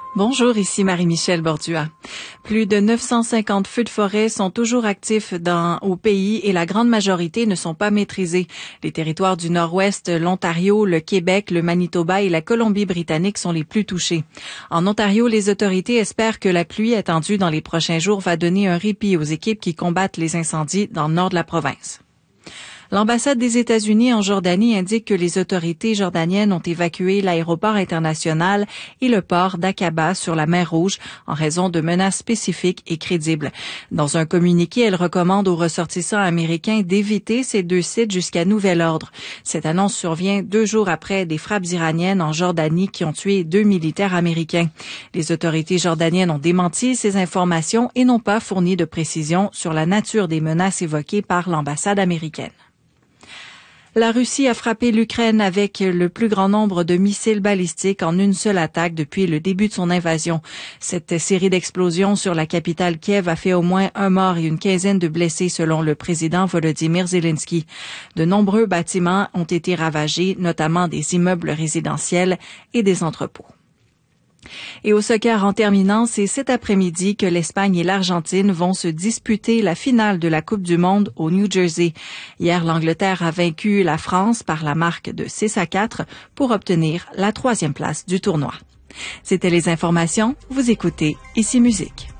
Bonjour, ici Marie-Michel Bordua. Plus de 950 feux de forêt sont toujours actifs au pays et la grande majorité ne sont pas maîtrisés. Les territoires du Nord-Ouest, l'Ontario, le Québec, le Manitoba et la Colombie-Britannique sont les plus touchés. En Ontario, les autorités espèrent que la pluie attendue dans les prochains jours va donner un répit aux équipes qui combattent les incendies dans le nord de la province. L'ambassade des États-Unis en Jordanie indique que les autorités jordaniennes ont évacué l'aéroport international et le port d'Aqaba sur la mer Rouge en raison de menaces spécifiques et crédibles. Dans un communiqué, elle recommande aux ressortissants américains d'éviter ces deux sites jusqu'à nouvel ordre. Cette annonce survient 2 jours après des frappes iraniennes en Jordanie qui ont tué 2 militaires américains. Les autorités jordaniennes ont démenti ces informations et n'ont pas fourni de précisions sur la nature des menaces évoquées par l'ambassade américaine. La Russie a frappé l'Ukraine avec le plus grand nombre de missiles balistiques en une seule attaque depuis le début de son invasion. Cette série d'explosions sur la capitale Kiev a fait au moins 1 mort et une quinzaine de blessés selon le président Volodymyr Zelensky. De nombreux bâtiments ont été ravagés, notamment des immeubles résidentiels et des entrepôts. Et au soccer en terminant, c'est cet après-midi que l'Espagne et l'Argentine vont se disputer la finale de la Coupe du Monde au New Jersey. Hier, l'Angleterre a vaincu la France par la marque de 6-4 pour obtenir la 3e place du tournoi. C'était les informations. Vous écoutez Ici Musique.